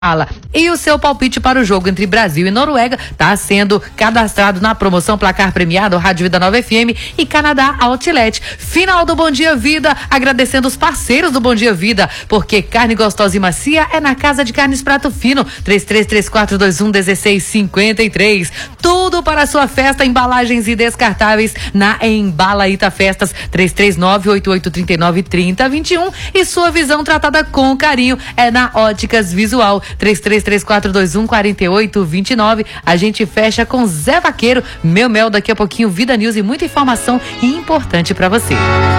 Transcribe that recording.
E o seu palpite para o jogo entre Brasil e Noruega está sendo cadastrado na promoção Placar Premiado Rádio Vida Nova FM e Canadá Outlet. Final do Bom Dia Vida, agradecendo os parceiros do Bom Dia Vida, porque carne gostosa e macia é na Casa de Carnes Prato Fino, 3334211653. Tudo para a sua festa, embalagens e descartáveis na Embalaíta Festas, 33988393021. E sua visão tratada com carinho é na Óticas Visual, 3334214829. A gente fecha com Zé Vaqueiro, Meu Mel, daqui a pouquinho Vida News e muita informação importante para você.